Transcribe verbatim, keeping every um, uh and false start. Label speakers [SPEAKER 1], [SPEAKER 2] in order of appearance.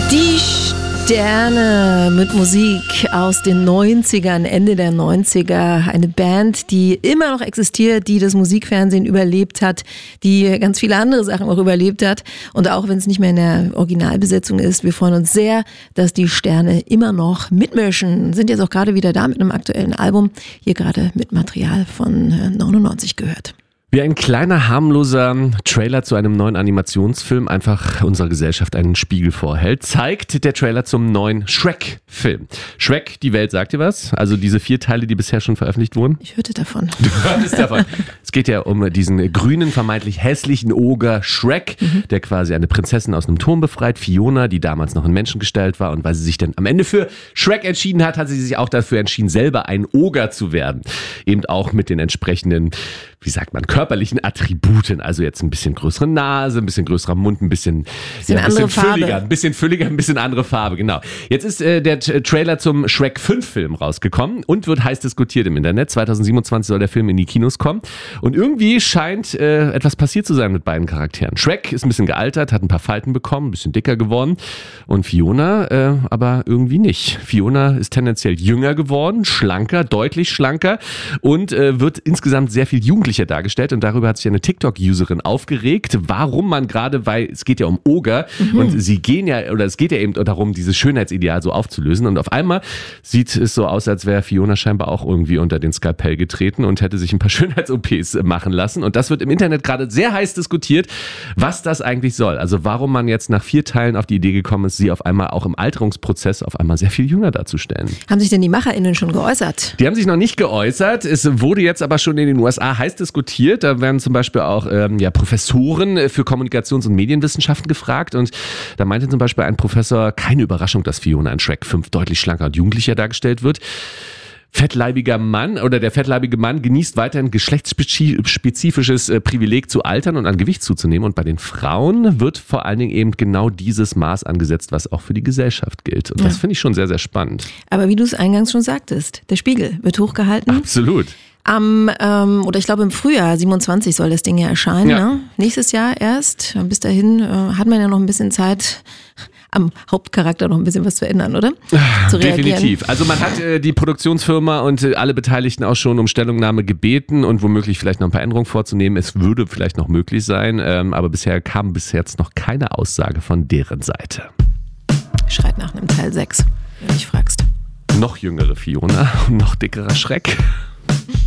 [SPEAKER 1] Die Sterne mit Musik aus den neunzigern, Ende der neunziger. Eine Band, die immer noch existiert, die das Musikfernsehen überlebt hat, die ganz viele andere Sachen auch überlebt hat. Und auch wenn es nicht mehr in der Originalbesetzung ist, wir freuen uns sehr, dass die Sterne immer noch mitmischen. Sind jetzt auch gerade wieder da mit einem aktuellen Album. Hier gerade mit Material von neunundneunzig gehört.
[SPEAKER 2] Wie ein kleiner, harmloser Trailer zu einem neuen Animationsfilm einfach unserer Gesellschaft einen Spiegel vorhält, zeigt der Trailer zum neuen Shrek-Film. Shrek, die Welt, sagt dir was? Also diese vier Teile, die bisher schon veröffentlicht wurden?
[SPEAKER 1] Ich hörte davon.
[SPEAKER 2] Du hörtest davon. Es geht ja um diesen grünen, vermeintlich hässlichen Oger Shrek, mhm. der quasi eine Prinzessin aus einem Turm befreit, Fiona, die damals noch in Menschengestalt war. Und weil sie sich dann am Ende für Shrek entschieden hat, hat sie sich auch dafür entschieden, selber ein Oger zu werden. Eben auch mit den entsprechenden, wie sagt man, körperlichen Attributen, also jetzt ein bisschen größere Nase, ein bisschen größerer Mund, ein bisschen,
[SPEAKER 1] bisschen,
[SPEAKER 2] ja, ein bisschen fülliger,
[SPEAKER 1] Farbe.
[SPEAKER 2] ein bisschen fülliger, ein bisschen andere Farbe, genau. Jetzt ist äh, der T- Trailer zum Shrek fünf Film rausgekommen und wird heiß diskutiert im Internet. zwanzig siebenundzwanzig soll der Film in die Kinos kommen und irgendwie scheint äh, etwas passiert zu sein mit beiden Charakteren. Shrek ist ein bisschen gealtert, hat ein paar Falten bekommen, ein bisschen dicker geworden und Fiona äh, aber irgendwie nicht. Fiona ist tendenziell jünger geworden, schlanker, deutlich schlanker und äh, wird insgesamt sehr viel jugendlicher dargestellt. Und darüber hat sich eine TikTok-Userin aufgeregt, warum man gerade, weil es geht ja um Oger mhm. und sie gehen ja, oder es geht ja eben darum, dieses Schönheitsideal so aufzulösen und auf einmal sieht es so aus, als wäre Fiona scheinbar auch irgendwie unter den Skalpell getreten und hätte sich ein paar Schönheits-O Ps machen lassen und das wird im Internet gerade sehr heiß diskutiert, was das eigentlich soll. Also warum man jetzt nach vier Teilen auf die Idee gekommen ist, sie auf einmal auch im Alterungsprozess auf einmal sehr viel jünger darzustellen.
[SPEAKER 1] Haben sich denn die MacherInnen schon geäußert?
[SPEAKER 2] Die haben sich noch nicht geäußert, es wurde jetzt aber schon in den U S A heiß diskutiert. Da werden zum Beispiel auch ähm, ja, Professoren für Kommunikations- und Medienwissenschaften gefragt und da meinte zum Beispiel ein Professor, keine Überraschung, dass Fiona in Shrek fünf deutlich schlanker und jugendlicher dargestellt wird. Fettleibiger Mann oder der fettleibige Mann genießt weiterhin geschlechtsspezifisches äh, Privileg zu altern und an Gewicht zuzunehmen und bei den Frauen wird vor allen Dingen eben genau dieses Maß angesetzt, was auch für die Gesellschaft gilt und ja. das finde ich schon sehr, sehr spannend.
[SPEAKER 1] Aber wie du es eingangs schon sagtest, der Spiegel wird hochgehalten.
[SPEAKER 2] Absolut.
[SPEAKER 1] Am, ähm, oder ich glaube im Frühjahr siebenundzwanzig soll das Ding ja erscheinen.
[SPEAKER 2] Ja.
[SPEAKER 1] Ne? Nächstes Jahr erst. Bis dahin äh, hat man ja noch ein bisschen Zeit, am Hauptcharakter noch ein bisschen was zu ändern, oder? Zu reagieren.
[SPEAKER 2] Definitiv. Also man hat äh, die Produktionsfirma und äh, alle Beteiligten auch schon um Stellungnahme gebeten und womöglich vielleicht noch ein paar Änderungen vorzunehmen. Es würde vielleicht noch möglich sein, ähm, aber bisher kam bis jetzt noch keine Aussage von deren Seite.
[SPEAKER 1] Schreit nach einem Teil sechs, wenn du mich fragst.
[SPEAKER 2] Noch jüngere Fiona und noch dickerer Shrek.